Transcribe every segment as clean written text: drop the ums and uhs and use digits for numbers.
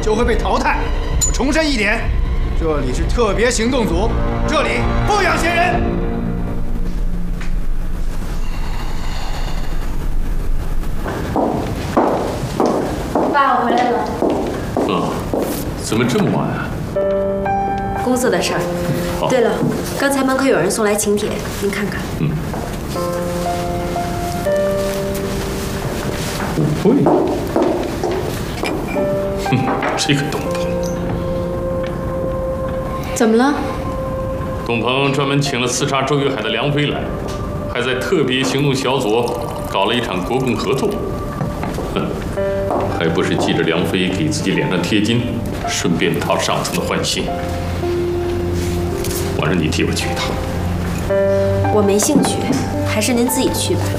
就会被淘汰。我重申一点，这里是特别行动组，这里不养闲人。 爸，我回来了。 怎么这么晚啊？ 公司的事儿。对了，刚才门口有人送来请帖，您看看。 舞会。这个董鹏。 怎么了？ 董鹏专门请了刺杀周玉海的梁飞来，还在特别行动小组搞了一场国共合作。还不是记着梁飞给自己脸上贴金，顺便讨上层的欢心。我让你替我去一趟。 我没兴趣，还是您自己去吧。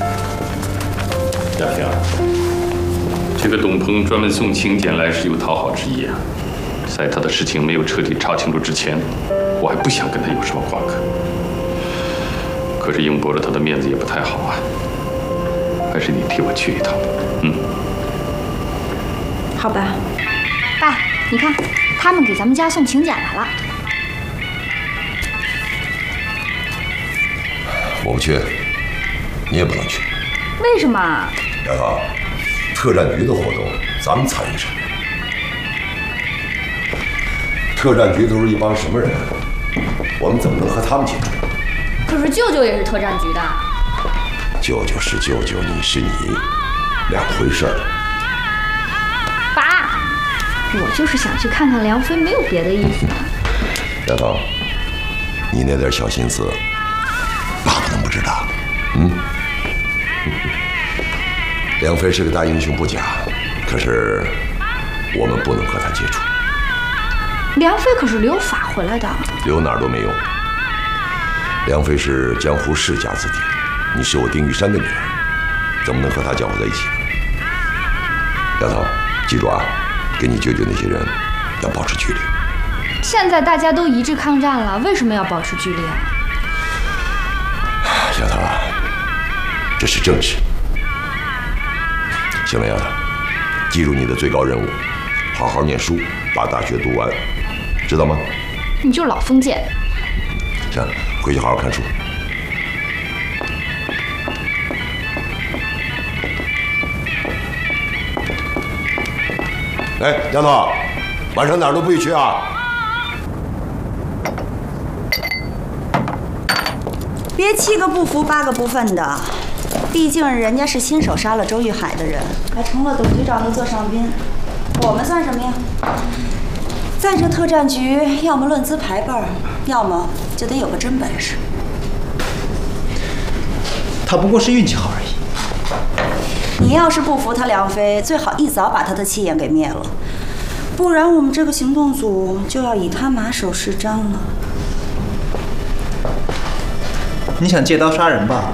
亚萍，这个董鹏专门送请柬来是有讨好之意啊。在他的事情没有彻底查清楚之前，我还不想跟他有什么瓜葛。可是硬驳着他的面子也不太好啊。还是你替我去一趟。 好吧。 爸，你看，他们给咱们家送请柬来了。 我不去，你也不能去。 为什么？ 丫头，特战局的活动咱们参与什么？特战局都是一帮什么人？我们怎么能和他们接触？ 可是舅舅也是特战局的。 舅舅是舅舅，你是你，两回事儿。 爸，我就是想去看看梁飞，没有别的意思。 丫头，你那点小心思，爸不能不知道。梁飞是个大英雄不假，可是我们不能和他接触。 梁飞可是留法回来的， 留哪儿都没用。梁飞是江湖世家子弟，你是我丁玉山的女儿，怎么能和他搅和在一起呢？丫头，记住啊，跟你舅舅那些人要保持距离。 现在大家都一致抗战了，为什么要保持距离啊？ 丫头，这是政治。行了，丫头，记住你的最高任务，好好念书，把大学读完，知道吗？ 你就老封建。 这样，回去好好看书。哎，丫头，晚上哪儿都不许去啊！ 别7个不服8个不忿的，毕竟人家是亲手杀了周玉海的人，还成了董局长的座上宾，我们算什么呀？在这特战局，要么论资排辈儿，要么就得有个真本事。 他不过是运气好而已。 你要是不服他梁飞，最好一早把他的气焰给灭了，不然我们这个行动组就要以他马首是瞻了。 你想借刀杀人吧？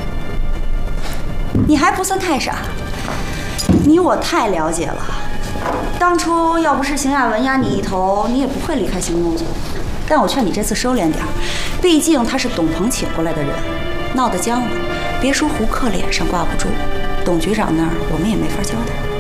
你还不算太傻，你我太了解了。当初要不是邢亚文压你一头，你也不会离开行动组。但我劝你这次收敛点，毕竟他是董鹏请过来的人，闹得僵了，别说胡克脸上挂不住，董局长那儿我们也没法交代。